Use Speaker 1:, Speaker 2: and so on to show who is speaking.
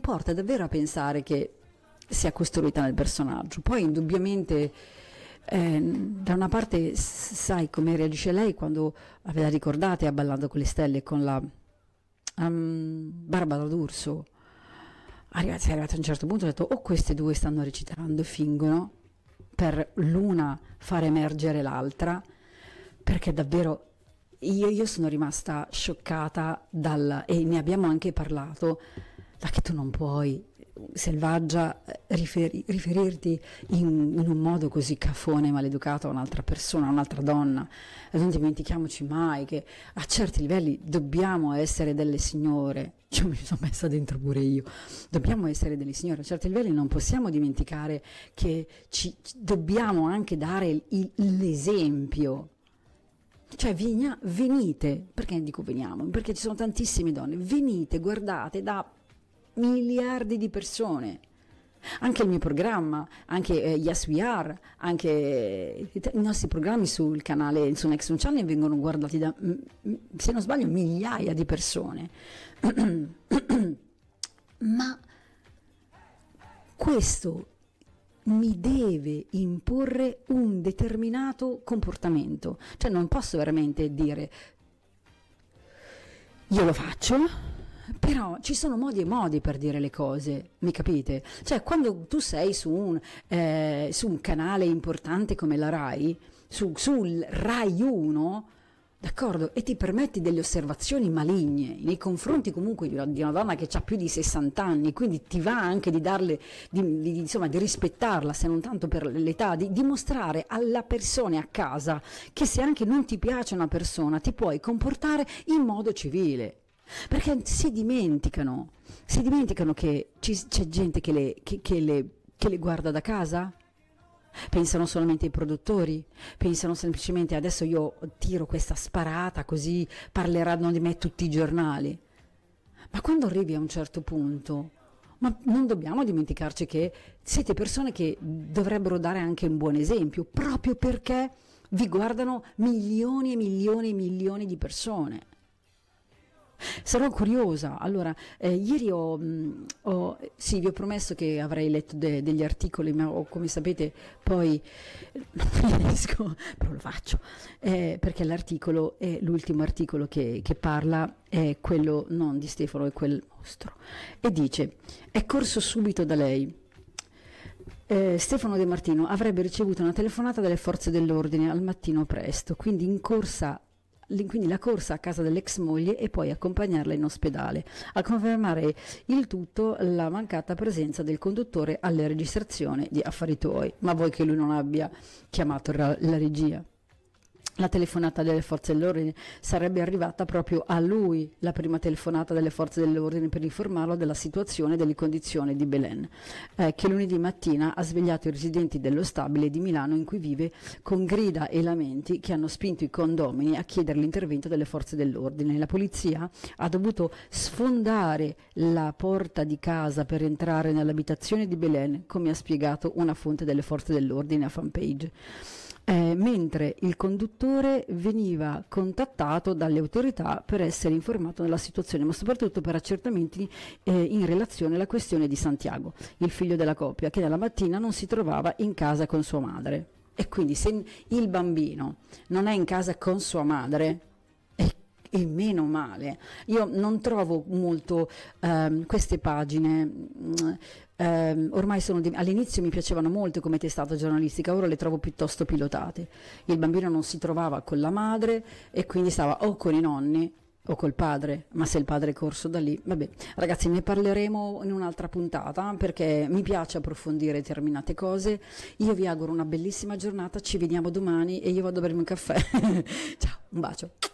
Speaker 1: porta davvero a pensare che sia costruita nel personaggio. Poi indubbiamente da una parte sai come reagisce lei quando, aveva ricordate, ha ballato con le stelle con la Barbara D'Urso. Si è arrivata a un certo punto e ha detto o queste due stanno recitando, fingono, per l'una far emergere l'altra, perché davvero io sono rimasta scioccata e ne abbiamo anche parlato, da che tu non puoi, Selvaggia, riferirti in un modo così cafone e maleducato a un'altra persona, a un'altra donna. E non dimentichiamoci mai che a certi livelli dobbiamo essere delle signore, cioè mi sono messa dentro pure io, dobbiamo essere delle signore, a certi livelli non possiamo dimenticare che dobbiamo anche dare l'esempio. Cioè venite, perché dico veniamo? Perché ci sono tantissime donne, venite, guardate da miliardi di persone, anche il mio programma, anche Yes We Are, anche i nostri programmi sul canale, su Next Channel vengono guardati da, se non sbaglio, migliaia di persone. Ma questo mi deve imporre un determinato comportamento, cioè non posso veramente dire io lo faccio, però ci sono modi e modi per dire le cose, mi capite? Cioè quando tu sei su un canale importante come la Rai, sul Rai 1, d'accordo, e ti permetti delle osservazioni maligne nei confronti comunque di una donna che ha più di 60 anni, quindi ti va anche di darle, insomma, di rispettarla, se non tanto per l'età, di dimostrare alla persona a casa che se anche non ti piace una persona ti puoi comportare in modo civile. Perché si dimenticano che c'è gente che le guarda da casa. Pensano solamente ai produttori, pensano semplicemente adesso io tiro questa sparata così parleranno di me tutti i giornali. Ma quando arrivi a un certo punto, ma non dobbiamo dimenticarci che siete persone che dovrebbero dare anche un buon esempio, proprio perché vi guardano milioni e milioni e milioni di persone. Sarò curiosa. Allora, ieri vi ho promesso che avrei letto degli articoli, ma come sapete poi non finisco, però lo faccio, perché l'articolo è l'ultimo articolo che parla, è quello non di Stefano, è quel mostro, e dice: è corso subito da lei. Stefano De Martino avrebbe ricevuto una telefonata dalle forze dell'ordine al mattino presto, quindi la corsa a casa dell'ex moglie e poi accompagnarla in ospedale. A confermare il tutto la mancata presenza del conduttore alle registrazioni di Affari Tuoi. Ma vuoi che lui non abbia chiamato la regia? La telefonata delle forze dell'ordine sarebbe arrivata proprio a lui, la prima telefonata delle forze dell'ordine per informarlo della situazione e delle condizioni di Belen, che lunedì mattina ha svegliato i residenti dello stabile di Milano in cui vive con grida e lamenti che hanno spinto i condomini a chiedere l'intervento delle forze dell'ordine. La polizia ha dovuto sfondare la porta di casa per entrare nell'abitazione di Belen, come ha spiegato una fonte delle forze dell'ordine a Fanpage. Mentre il conduttore veniva contattato dalle autorità per essere informato della situazione, ma soprattutto per accertamenti in relazione alla questione di Santiago, il figlio della coppia, che nella mattina non si trovava in casa con sua madre. E quindi se il bambino non è in casa con sua madre, e meno male. Io non trovo molto queste pagine, ormai all'inizio mi piacevano molto come testata giornalistica, ora le trovo piuttosto pilotate. Il bambino non si trovava con la madre e quindi stava o con i nonni o col padre, ma se il padre è corso da lì, vabbè. Ragazzi, ne parleremo in un'altra puntata perché mi piace approfondire determinate cose. Io vi auguro una bellissima giornata, ci vediamo domani e io vado a bermi un caffè. Ciao, un bacio.